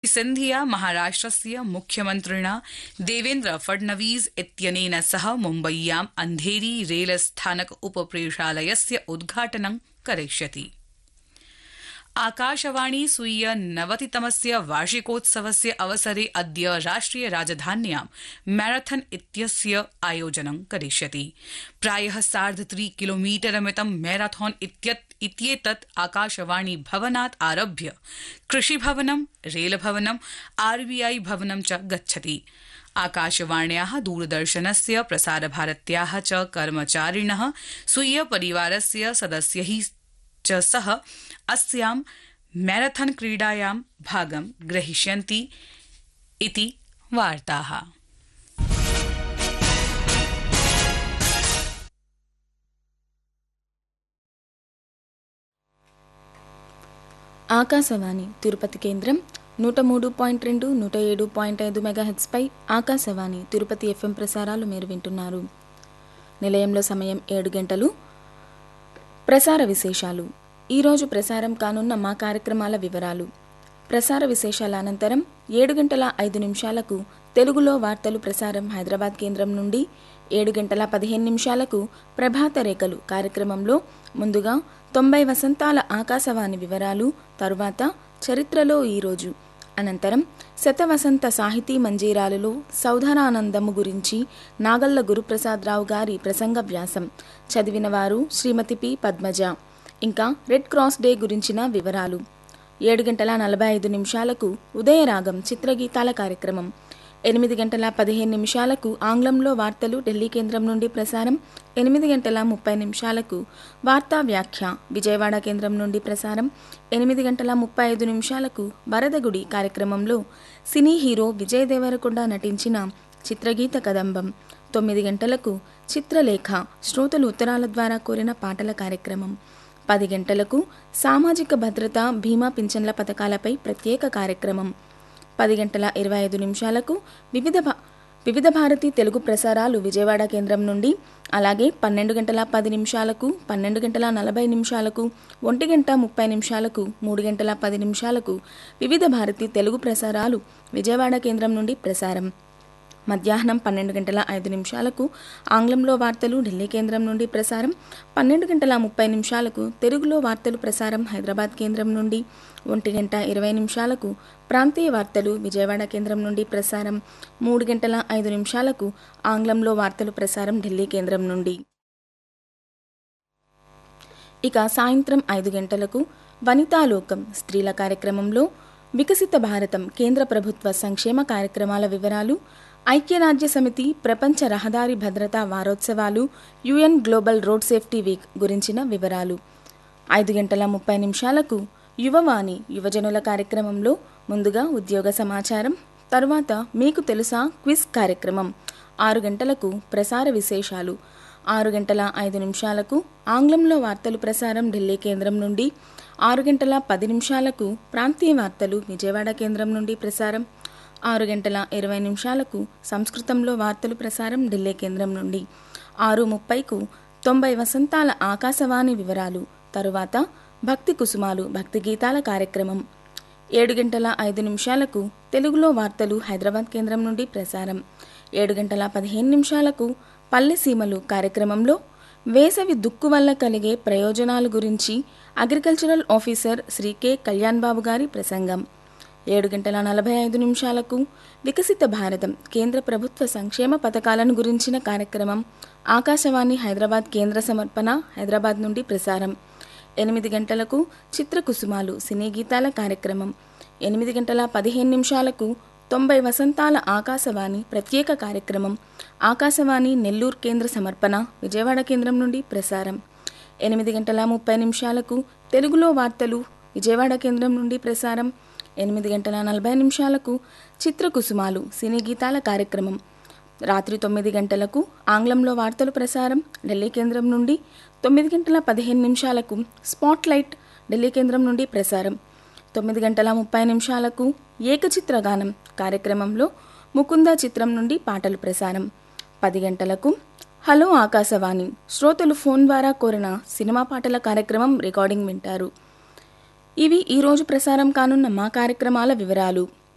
सिन्धिया महाराष्ट्रस्य मुख्यमन्त्रिणा देवेन्द्र फडणवीस इत्यनेन सह मुम्बय्यां अन्धेरी रेलस्थानक उपप्रेषालयस्य उद्घाटनं करिष्यति। आकाशवाणी स्वीय 90तमस्य वार्षिकोत्सवस्य अवसरे अद्य राष्ट्रिय राजधान्यां मैराथन इत्यस्य आयोजनं करिष्यति। प्रायः 3.5 किलोमीटरमितं मैराथन इत्येतत् आकाशवाणी भवनात् आरभ्य कृषिभवनं, रेलभवनं, आरबीआई भवनं च गच्छति। आकाशवाण्याः, दूरदर्शनस्य, प्रसारभारत्याः च कर्मचारिणः स्वीय परिवारस्य सदस्यैः च सह अस्यां मैराथन क्रीडायां भागं ग्रहीष्यन्ति इति वार्ताः। ఆకాశవాణి తిరుపతి కేంద్రం 103.2, 107.5 మెగాహెర్ట్జ్ పై ఆకాశవాణి తిరుపతి ఎఫ్ఎం ప్రసారాలు మీరు వింటున్నారు. నిలయంలో సమయం 7 గంటలు. ప్రసార విశేషాలు. ఈరోజు ప్రసారం కానున్న మా కార్యక్రమాల వివరాలు. ప్రసార విశేషాల అనంతరం 7 గంటల 5 నిమిషాలకు తెలుగులో వార్తలు ప్రసారం హైదరాబాద్ కేంద్రం నుండి, 7 గంటల 15 నిమిషాలకు ప్రభాత రేఖలు కార్యక్రమంలో ముందుగా 90 వసంతాల ఆకాశవాణి వివరాలు, తరువాత చరిత్రలో ఈరోజు, అనంతరం శతవసంత సాహితీ మంజీరాలలో సౌధరానందము గురించి నాగళ్ల గురుప్రసాదరావు గారి ప్రసంగ వ్యాసం, చదివినవారు శ్రీమతి పి. పద్మజ. ఇంకా రెడ్ క్రాస్ డే గురించిన వివరాలు. 7 గంటల 45 నిమిషాలకు ఉదయరాగం చిత్రగీతాల కార్యక్రమం, 8 గంటల 15 నిమిషాలకు ఆంగ్లంలో వార్తలు ఢిల్లీ కేంద్రం నుండి ప్రసారం, 8 గంటల 30 నిమిషాలకు వార్తా వ్యాఖ్య విజయవాడ కేంద్రం నుండి ప్రసారం, 8 గంటల 35 నిమిషాలకు వరదగుడి కార్యక్రమంలో సినీ హీరో విజయ్ దేవరకొండ నటించిన చిత్రగీత కదంబం, 9 గంటలకు చిత్రలేఖ శ్రోతలు ఉత్తరాల ద్వారా కోరిన పాటల కార్యక్రమం, 10 గంటలకు సామాజిక భద్రత బీమా పింఛన్ల పథకాలపై ప్రత్యేక కార్యక్రమం, 10 గంటల 25 నిమిషాలకు వివిధ భారతి తెలుగు ప్రసారాలు విజయవాడ కేంద్రం నుండి, అలాగే 12 గంటల 10 నిమిషాలకు, 12 గంటల 40 నిమిషాలకు, 1 గంట 30 నిమిషాలకు, 3 గంటల 10 నిమిషాలకు వివిధ భారతి తెలుగు ప్రసారాలు విజయవాడ కేంద్రం నుండి ప్రసారం. మధ్యాహ్నం 12 గంటల 5 నిమిషాలకు ఆంగ్లంలో వార్తలు ఢిల్లీ కేంద్రం నుండి ప్రసారం, 12 గంటల 30 నిమిషాలకు తెలుగులో వార్తలు ప్రసారం హైదరాబాద్ కేంద్రం నుండి, 1 గంట 20 నిమిషాలకు ప్రాంతీయ వార్తలు విజయవాడ కేంద్రం నుండి ప్రసారం, 3 గంటల 5 నిమిషాలకు ఆంగ్లంలో వార్తలు ప్రసారం ఢిల్లీ కేంద్రం నుండి. ఇక సాయంత్రం 5 గంటలకు వనితాలోకం స్త్రీల కార్యక్రమంలో వికసిత భారతం కేంద్ర ప్రభుత్వ సంక్షేమ కార్యక్రమాల వివరాలు, ఐక్యరాజ్య సమితి ప్రపంచ రహదారి భద్రతా వారోత్సవాలు, UN global road safety week గురించిన వివరాలు. 5 గంటల 30 నిమిషాలకు యువవాణి యువజనుల కార్యక్రమంలో ముందుగా ఉద్యోగ సమాచారం, తరువాత మీకు తెలుసా క్విజ్ కార్యక్రమం, 6 గంటలకు ప్రసార విశేషాలు, 6 గంటల 5 నిమిషాలకు ఆంగ్లంలో వార్తలు ప్రసారం ఢిల్లీ కేంద్రం నుండి, 6 గంటల 10 నిమిషాలకు ప్రాంతీయ వార్తలు విజయవాడ కేంద్రం నుండి ప్రసారం, 6 గంటల 20 నిమిషాలకు సంస్కృతంలో వార్తలు ప్రసారం ఢిల్లీ కేంద్రం నుండి, 6:30కు 90 వసంతాల ఆకాశవాణి వివరాలు, తరువాత భక్తి కుసుమాలు భక్తి గీతాల కార్యక్రమం, 7 గంటల 5 నిమిషాలకు తెలుగులో వార్తలు హైదరాబాద్ కేంద్రం నుండి ప్రసారం, 7 గంటల 15 నిమిషాలకు పల్లె సీమలు కార్యక్రమంలో వేసవి దుక్కు వల్ల కలిగే ప్రయోజనాల గురించి agricultural officer Shri K. Kalyan Babu గారి ప్రసంగం, 7 గంటల 45 నిమిషాలకు వికసిత భారతం కేంద్ర ప్రభుత్వ సంక్షేమ పథకాలను గురించిన కార్యక్రమం ఆకాశవాణి హైదరాబాద్ కేంద్ర సమర్పణ హైదరాబాద్ నుండి ప్రసారం, 8 గంటలకు చిత్రకుసుమాలు సినీ గీతాల కార్యక్రమం, 8 గంటల 15 నిమిషాలకు 90 వసంతాల ఆకాశవాణి ప్రత్యేక కార్యక్రమం ఆకాశవాణి నెల్లూరు కేంద్ర సమర్పణ విజయవాడ కేంద్రం నుండి ప్రసారం, 8 గంటల 30 నిమిషాలకు తెలుగులో వార్తలు విజయవాడ కేంద్రం నుండి ప్రసారం, 8 గంటల 40 నిమిషాలకు చిత్రకుసుమాలు సినీ గీతాల కార్యక్రమం, రాత్రి 9 గంటలకు ఆంగ్లంలో వార్తలు ప్రసారం ఢిల్లీ కేంద్రం నుండి, 9 గంటల 15 నిమిషాలకు స్పాట్లైట్ ఢిల్లీ కేంద్రం నుండి ప్రసారం, 9 గంటల 30 నిమిషాలకు ఏకచిత్రగానం కార్యక్రమంలో ముకుంద చిత్రం నుండి పాటలు ప్రసారం, 10 గంటలకు హలో ఆకాశవాణి శ్రోతలు ఫోన్ ద్వారా కోరిన సినిమా పాటల కార్యక్రమం రికార్డింగ్ వింటారు. ఇవి ఈరోజు ప్రసారం కానున్న మా కార్యక్రమాల వివరాలు.